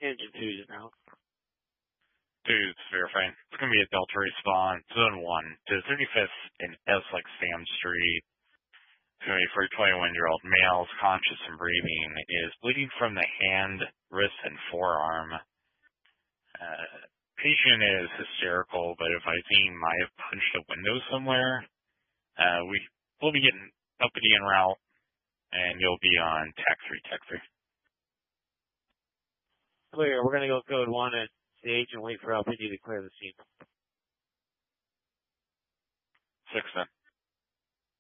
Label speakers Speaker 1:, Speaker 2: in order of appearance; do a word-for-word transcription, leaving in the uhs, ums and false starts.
Speaker 1: Engine two is now.
Speaker 2: Two is verifying. It's going to be a Delta response. Zone one to thirty-fifth and S like Sam Street. It's going to be for a twenty-one-year-old male, conscious and breathing, is bleeding from the hand, wrist, and forearm. Uh, patient is hysterical, but advising might have punched a window somewhere. Uh, we will be getting uppity en route, and you'll be on tac three, tac three.
Speaker 1: Clear. We're going to go code one and the agent wait for L P D to clear the scene.
Speaker 2: Six then.